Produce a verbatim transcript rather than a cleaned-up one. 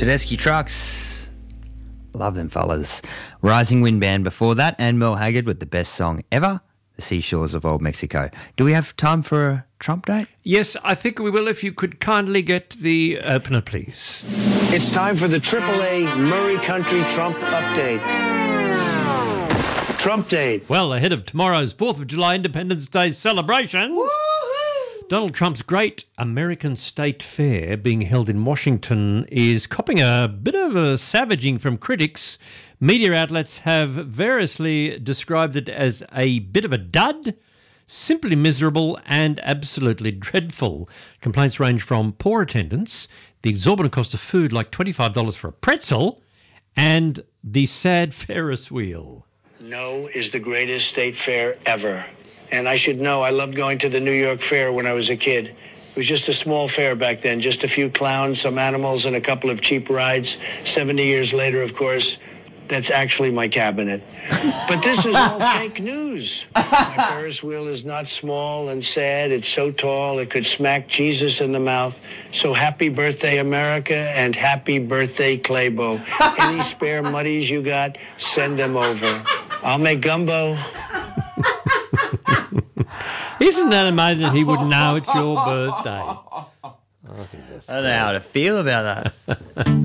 Tedeschi Trucks. Love them fellas. Rising Wind Band before that, and Merle Haggard with the best song ever, The Seashores of Old Mexico. Do we have time for a Trump date? Yes, I think we will, if you could kindly get the opener, please. It's time for the triple A Murray Country Trump Update. Trump Date. Well, ahead of tomorrow's fourth of July Independence Day celebrations, woo-hoo! Donald Trump's great American State Fair being held in Washington is copping a bit of a savaging from critics. Media outlets have variously described it as a bit of a dud, simply miserable and absolutely dreadful. Complaints range from poor attendance, the exorbitant cost of food like twenty-five dollars for a pretzel, and the sad Ferris wheel. No is the greatest state fair ever. And I should know, I loved going to the New York Fair when I was a kid. It was just a small fair back then, just a few clowns, some animals, and a couple of cheap rides. seventy years later, of course, that's actually my cabinet. But this is all fake news. My Ferris wheel is not small and sad. It's so tall it could smack Jesus in the mouth. So happy birthday, America, and happy birthday, Claybo. Any spare muddies you got, send them over. I'll make gumbo. Isn't that amazing that he would know it's your birthday? I think that's I don't know how to feel about that.